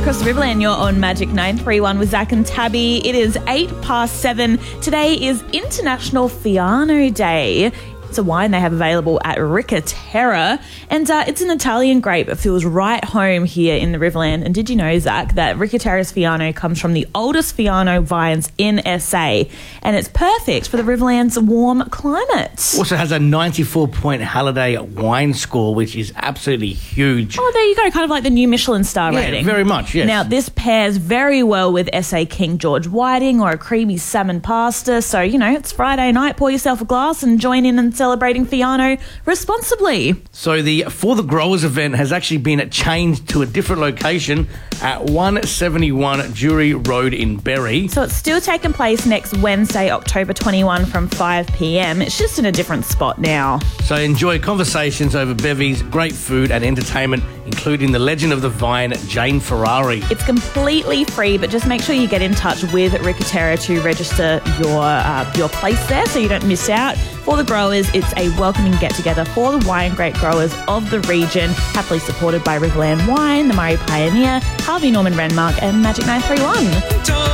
across the Riverland. You're on Magic 931 with Zach and Tabby. It is 7:08. Today is International Fiano Day. It's a wine they have available at Riccatera, and it's an Italian grape. It feels right home here in the Riverland. And did you know, Zach, that Riccatera's Fiano comes from the oldest Fiano vines in SA, and it's perfect for the Riverland's warm climate. Also has a 94-point Halliday wine score, which is absolutely huge. Oh, there you go. Kind of like the new Michelin star rating. Very much, yes. Now, this pairs very well with SA King George Whiting or a creamy salmon pasta. So, you know, it's Friday night. Pour yourself a glass and join in and celebrating Fiano responsibly. So the For the Growers event has actually been changed to a different location at 171 Jury Road in Berry. So it's still taking place next Wednesday, October 21 from 5 p.m. It's just in a different spot now. So enjoy conversations over bevies, great food and entertainment, including the legend of the vine, Jane Ferrari. It's completely free, but just make sure you get in touch with Riccatera to register your place there so you don't miss out. For the Growers, it's a welcoming get-together for the wine grape growers of the region, happily supported by Riverland Wine, the Murray Pioneer, Harvey Norman Renmark and Magic 931.